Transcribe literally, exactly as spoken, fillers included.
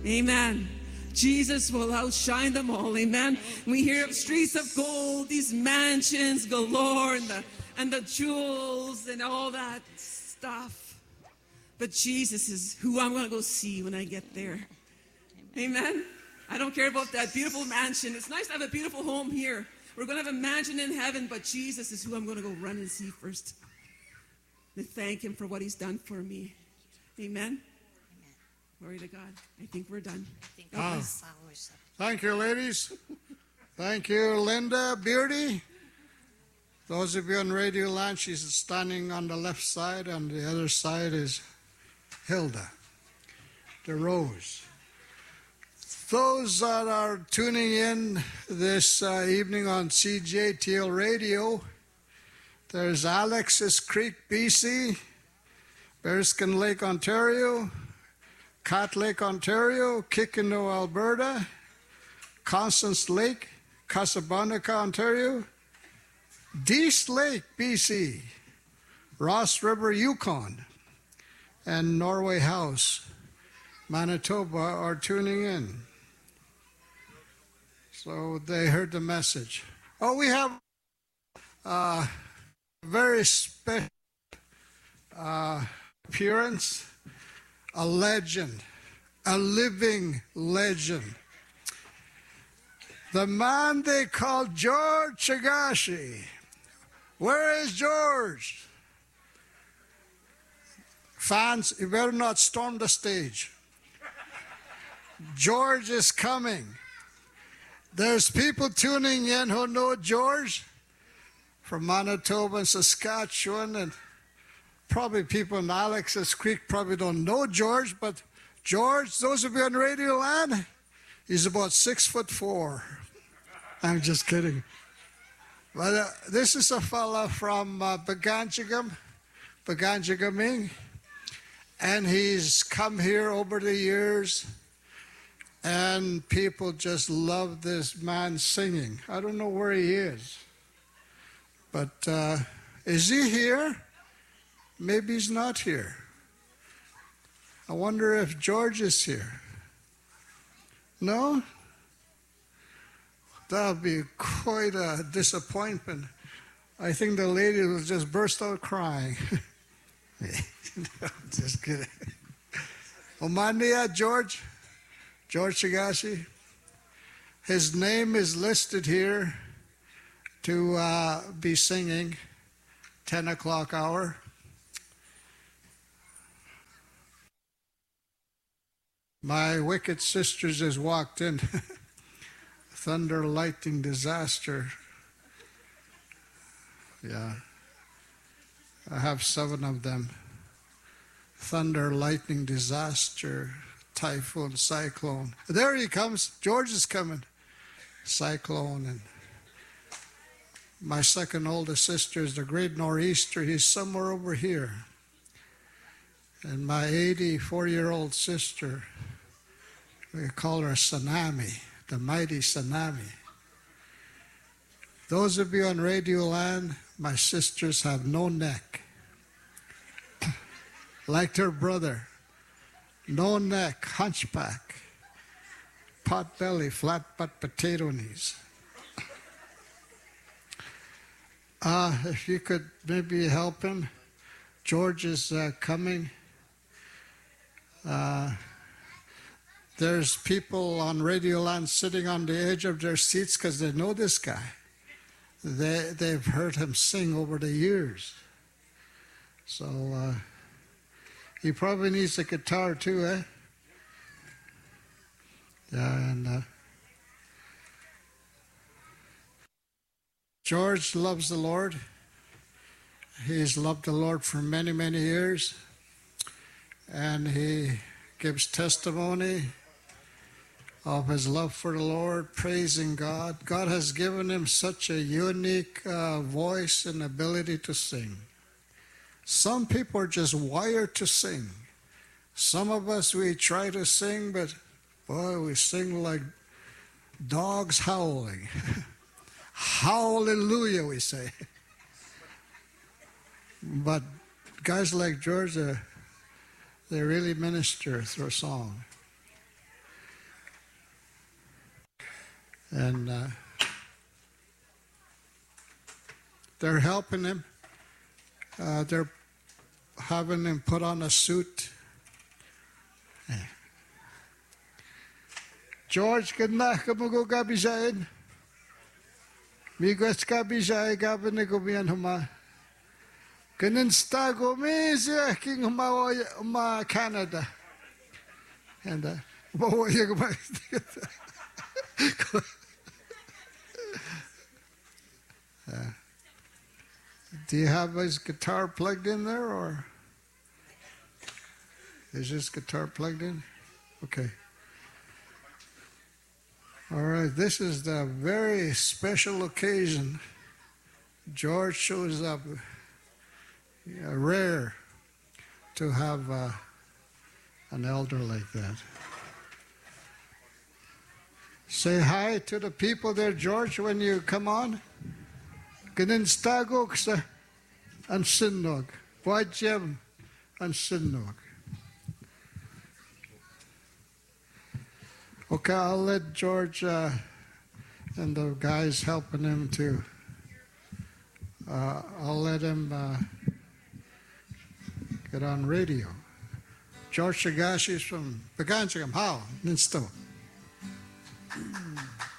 Amen. Jesus will outshine them all. Amen. We hear of streets of gold, these mansions galore, and the, and the jewels and all that stuff. But Jesus is who I'm going to go see when I get there. Amen. I don't care about that beautiful mansion. It's nice to have a beautiful home here. We're going to have a mansion in heaven, but Jesus is who I'm going to go run and see first. To thank him for what he's done for me. Amen. Amen. Glory to God. I think we're done. I think oh. Thank you, ladies. Thank you, Linda Beardy. Those of you on Radio Land, she's standing on the left side, and the other side is Hilda DeRose. Those that are tuning in this uh, evening on C J T L Radio, there's Alexis Creek, B C, Bearskin Lake, Ontario, Cat Lake, Ontario, Kikino, Alberta, Constance Lake, Casablanca, Ontario, Dease Lake, B C, Ross River, Yukon, and Norway House, Manitoba are tuning in. So they heard the message. Oh, we have a very special uh, appearance, a legend, a living legend. The man they call George Chagashi. Where is George? Fans, you better not storm the stage. George is coming. There's people tuning in who know George from Manitoba and Saskatchewan, and probably people in Alexis Creek probably don't know George, but George, those of you on Radio Land, he's about six foot four. I'm just kidding. But uh, this is a fella from uh, Baganjigam, Baganjigaming, and he's come here over the years. And people just love this man singing. I don't know where he is. But uh, is he here? Maybe he's not here. I wonder if George is here. No? That would be quite a disappointment. I think the lady will just burst out crying. No, just kidding. Omandia, George? George Chagashi. His name is listed here to uh, be singing ten o'clock hour. My wicked sisters has walked in. Thunder, lightning, disaster. Yeah. I have seven of them. Thunder, lightning, disaster, typhoon, cyclone. There he comes. George is coming. Cyclone. And my second oldest sister is the great nor'easter. He's somewhere over here. And my eighty-four-year-old sister, we call her Tsunami, the mighty Tsunami. Those of you on Radio Land, my sisters have no neck. Like their brother. No neck, hunchback, pot belly, flat butt, potato knees. Uh, if you could maybe help him. George is uh, coming. Uh, there's people on Radio Land sitting on the edge of their seats because they know this guy. They, they've heard him sing over the years. So uh, he probably needs a guitar too, eh? Yeah, and uh, George loves the Lord. He's loved the Lord for many, many years. And he gives testimony of his love for the Lord, praising God. God has given him such a unique uh, voice and ability to sing. Some people are just wired to sing. Some of us, we try to sing, but boy, we sing like dogs howling. Hallelujah, we say. But guys like George, uh, they really minister through song. And uh, they're helping him. Uh, they're having him put on a suit. George, good na ka mo go gabisain. Migos kabisay gabi ni kumian huma. Kanin stago mi siya king huma huma Canada. And uh, bawa ya kumay. Do you have his guitar plugged in there, or is this guitar plugged in? Okay. All right, this is the very special occasion. George shows up. Yeah, rare to have uh, an elder like that. Say hi to the people there, George, when you come on. Ganinstago sa ang sinnog. Wajem ang sinnog. Okay, I'll let George uh, and the guys helping him to, uh, I'll let him uh, get on radio. George Shagashi is from Paganchagam. How? Ninsto.